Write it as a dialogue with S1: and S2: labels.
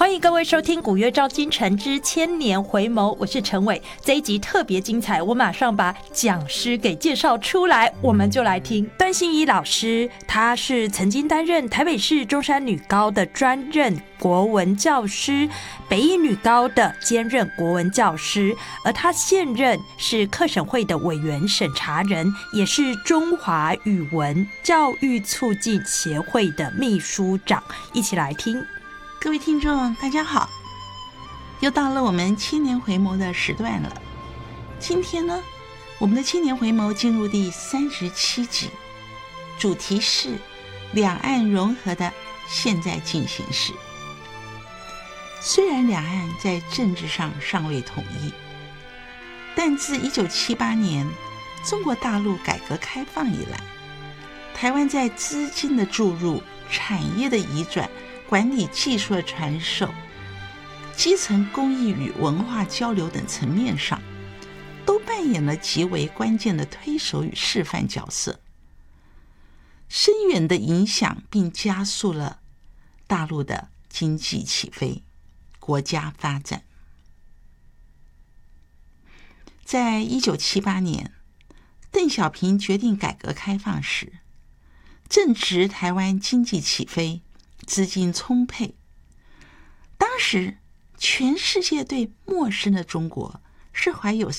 S1: 欢迎各位收听《古乐照今晨之千年回眸》，我是陈伟。这一集特别精彩，我马上把讲师给介绍出来，我们就来听段信一老师。他是曾经担任台北市中山女高的专任国文教师，北一女高的兼任国文教师，而他现任是课审会的委员审查人，也是中华语文教育促进协会的秘书长。一起来听。
S2: 各位听众大家好，又到了我们千年回眸的时段了。今天呢，我们的千年回眸进入第37集，主题是两岸融合的现在进行时。虽然两岸在政治上尚未统一，但自1978年中国大陆改革开放以来，台湾在资金的注入、产业的移转、管理技术的传授、基层公益与文化交流等层面上，都扮演了极为关键的推手与示范角色，深远的影响并加速了大陆的经济起飞、国家发展。在1978年，邓小平决定改革开放时，正值台湾经济起飞、资金充沛，当时全世界对陌生的中国是怀有